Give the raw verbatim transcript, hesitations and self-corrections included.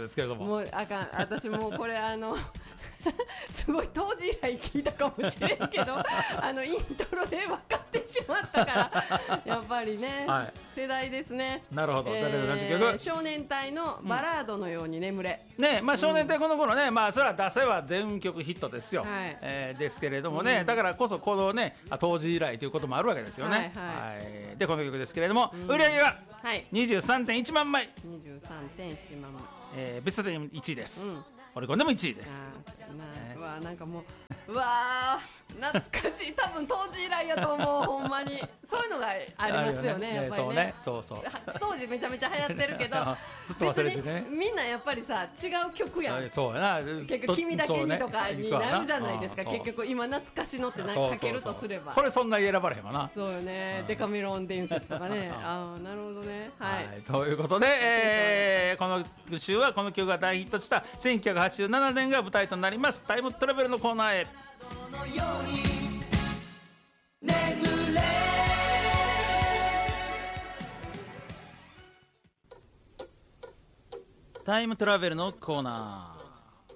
ですけれども、 もうあかん、私もうこれあのすごい当時以来聞いたかもしれんけどあのイントロで分かってしまったからやっぱりね、はい、世代ですね。 なるほど、 えー、 誰の何十曲、 少年隊のバラードのように眠れ、 うん、ね、まあ少年隊この頃ね、うん、まあそれは出せは全曲ヒットですよ、はい、えー、ですけれどもね、うん、だからこそこのね当時以来ということもあるわけですよね、はいはいはい、でこの曲ですけれども、うん、売り上げが にじゅうさんてんいちまんまい、 にじゅうさんてんいちまんまい、 えー、ベストでいちいです、うん、オリコンでもいちいです。 うわなんかもううわ懐かしい、多分当時以来やと思うほんまにそういうのがありますよね、やっぱりね、 そうそうそう当時めちゃめちゃ流行ってるけどずっと忘れてね、 みんなやっぱりさ違う曲やん、 そうやな、 結局君だけにとかになるじゃないですか、結局今懐かしのってなんかかけるとすれば、 これそんなに選ばれへんわな、 そうよね、デカメロン伝説とかねああなるほどね、はい、 はい、ということで、えー、この週はこの曲が大ヒットしたせんきゅうひゃくはちじゅうななねんが舞台となりますタイムトラベルのコーナーへ。タイムトラベルのコーナ